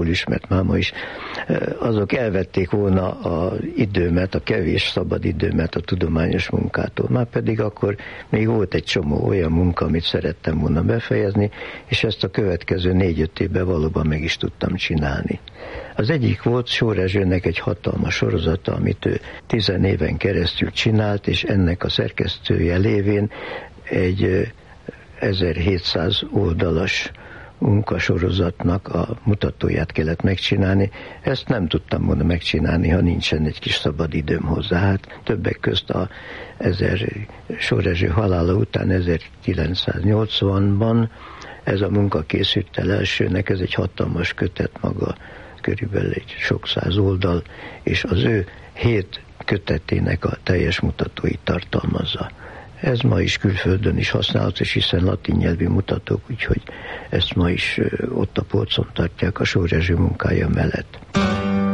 ismert máma is, azok elvették volna az időmet, a kevés szabad időmet a tudományos munkától. Már pedig akkor még volt egy csomó olyan munka, amit szerettem volna befejezni, és ezt a következő 4-5 évben valóban meg is tudtam csinálni. Az egyik volt Sór Erzsőnek egy hatalmas sorozata, amit ő 10 éven keresztül csinált, és ennek a szerkesztője lévén egy 1700 oldalas munkasorozatnak a mutatóját kellett megcsinálni. Ezt nem tudtam volna megcsinálni, ha nincsen egy kis szabad időm hozzá. Hát többek közt a Sór Erzső halála után 1980-ban ez a munka készült el elsőnek, ez egy hatalmas kötet maga, körülbelül egy sok száz oldal, és az ő 7 kötetének a teljes mutatóit tartalmazza. Ez ma is külföldön is használatos, hiszen latin nyelvű mutatók, úgyhogy ezt ma is ott a polcon tartják a Sór Erzső munkája mellett.